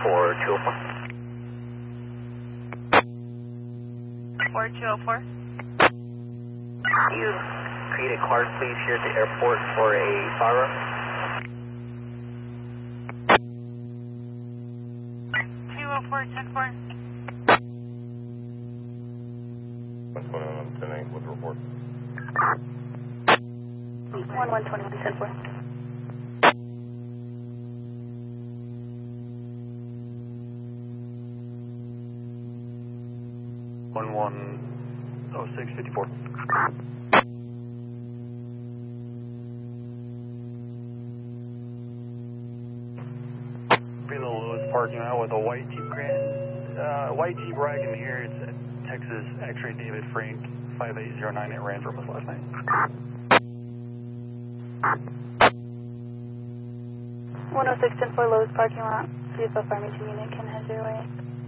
for 204. 4204. Can you create a card, please, here at the airport for a FARA? 204, 10-4. 121, 10-8 with the report. 1121, 10-4. Oh, 654. Being the Lewis parking lot with a white Jeep white Jeep wagon here. It's at Texas X-ray David Frank 5809. It ran from us last night. 106, 10-4, Lowe's parking lot. See if a Farmington unit can head your way.